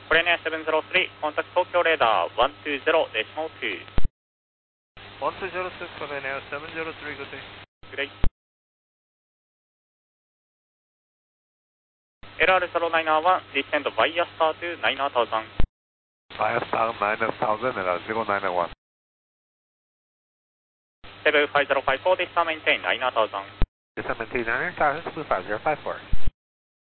Korean 703, contact Tokyo radar 120.2. 1206, Korean Air 703, good day. Good day. LR0901, descend via star to 9000. Via star 9000, LR0901. 75054, descend maintain 9000. Descend maintain 9000, 25054.